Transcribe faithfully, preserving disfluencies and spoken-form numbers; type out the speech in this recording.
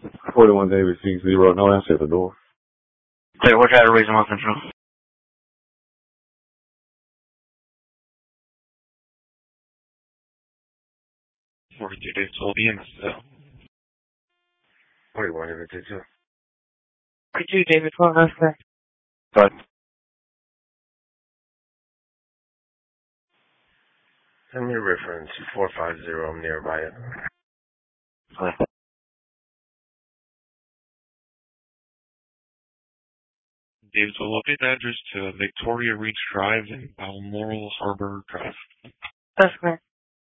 forty-one David six zero. No answer at the door. Hey, we're trying to raise them on Central. forty-two David will be in the cell. forty-one David two two. forty-two David twelve, that's correct. Sorry. Send me a reference four five zero. I'm nearby it. Okay. David will update the address to Victoria Reach Drive and Balmoral Harbor Drive. That's correct.